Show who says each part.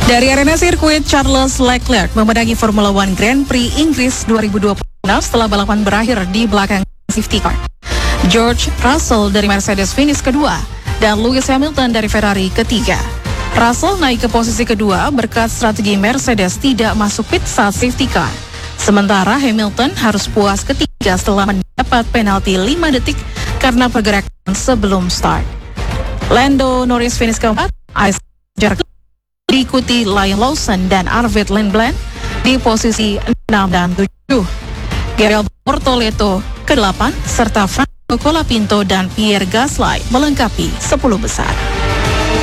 Speaker 1: Dari arena sirkuit, Charles Leclerc memenangi Formula One Grand Prix Inggris 2026 setelah balapan berakhir di belakang safety car. George Russell dari Mercedes finish kedua dan Lewis Hamilton dari Ferrari ketiga. Russell naik ke posisi kedua berkat strategi Mercedes tidak masuk pit saat safety car. Sementara Hamilton harus puas ketiga setelah mendapat penalti 5 detik karena pergerakan sebelum start. Lando Norris finish keempat, jarak diikuti Liam Lawson dan Arvid Lindblad di posisi 6 dan 7. Gabriel Bortoleto ke-8 serta Franco Colapinto dan Pierre Gasly melengkapi 10 besar.